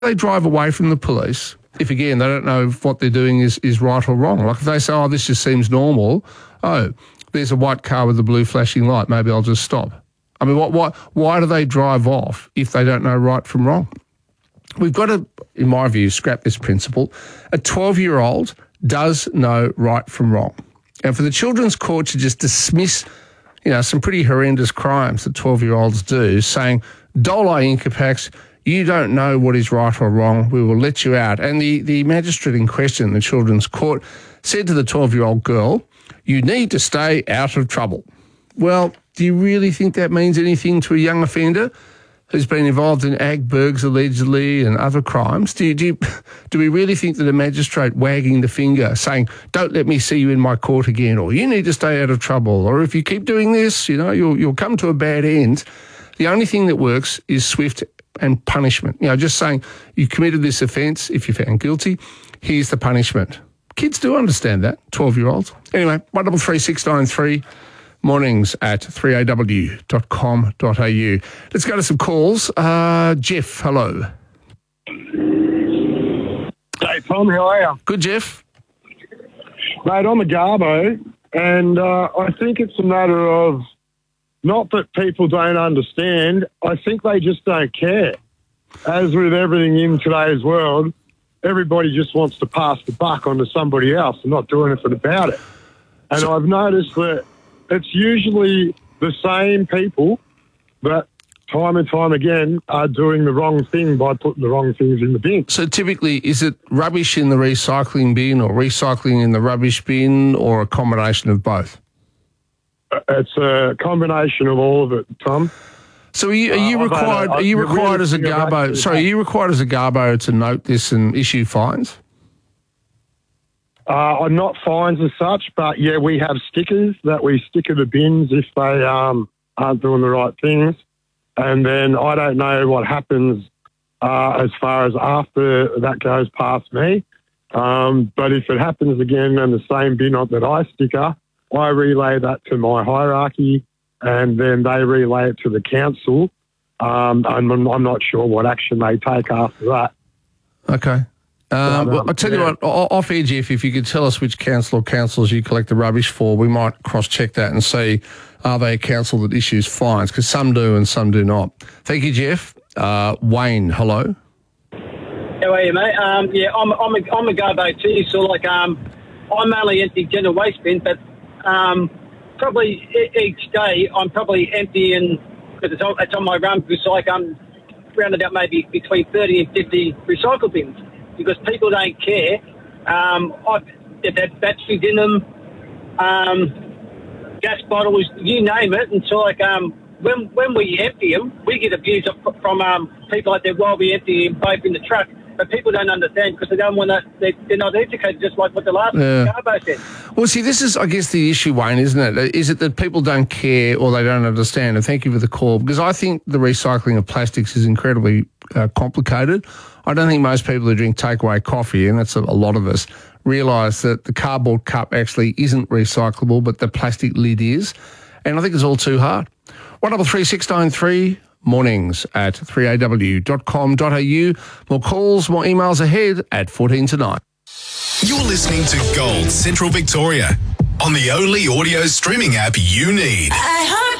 they drive away from the police if, again, they don't know if what they're doing is right or wrong? Like if they say, this just seems normal, there's a white car with a blue flashing light, maybe I'll just stop. I mean, why do they drive off if they don't know right from wrong? We've got to, in my view, scrap this principle. A 12-year-old does know right from wrong. And for the Children's Court to just dismiss, some pretty horrendous crimes that 12-year-olds do, saying, Dole Incapax, you don't know what is right or wrong, we will let you out. And the magistrate in question in the Children's Court said to the 12-year-old girl, you need to stay out of trouble. Well, do you really think that means anything to a young offender who's been involved in ag burgs allegedly and other crimes? Do we really think that a magistrate wagging the finger saying, don't let me see you in my court again, or you need to stay out of trouble, or if you keep doing this, you'll come to a bad end. The only thing that works is swift and punishment. Just saying you committed this offence, if you're found guilty, here's the punishment. Kids do understand that, 12-year-olds. Anyway, 133693. Mornings at 3aw.com.au. Let's go to some calls. Jeff, hello. Hey, Tom, how are you? Good, Jeff. Mate, I'm a Garbo, and I think it's a matter of not that people don't understand, I think they just don't care. As with everything in today's world, everybody just wants to pass the buck onto somebody else and not do anything about it. And I've noticed that it's usually the same people that time and time again are doing the wrong thing by putting the wrong things in the bin. So typically, is it rubbish in the recycling bin or recycling in the rubbish bin, or a combination of both? It's a combination of all of it, Tom. So are you required as a Garbo to note this and issue fines? I'm not fines as such, but yeah, we have stickers that we stick in the bins if they aren't doing the right things. And then I don't know what happens as far as after that goes past me. But if it happens again in the same bin that I sticker, I relay that to my hierarchy, and then they relay it to the council. And I'm not sure what action they take after that. Okay. Well, I'll tell you what, off air, Jeff, if you could tell us which council or councils you collect the rubbish for, we might cross-check that and see, are they a council that issues fines? Because some do and some do not. Thank you, Jeff. Wayne, hello. How are you, mate? Yeah, I'm a Garbo too, so I'm only empty general waste bin, but probably each day I'm probably emptying, because it's on my run, because I'm rounded up maybe between 30 and 50 recycle bins. Because people don't care. They've had batteries in them, gas bottles, you name it. And so, when we empty them, we get abuse from people out there while we empty them both in the truck. But people don't understand because they don't want to. They're not educated, just like what the last Garbo said. Well, see, this is, I guess, the issue, Wayne, isn't it? Is it that people don't care or they don't understand? And thank you for the call, because I think the recycling of plastics is incredibly complicated. I don't think most people who drink takeaway coffee, and that's a lot of us, realise that the cardboard cup actually isn't recyclable, but the plastic lid is. And I think it's all too hard. 133693. Mornings at 3aw.com.au. More calls, more emails ahead at 14 to 9. You're listening to Gold Central Victoria on the only audio streaming app you need.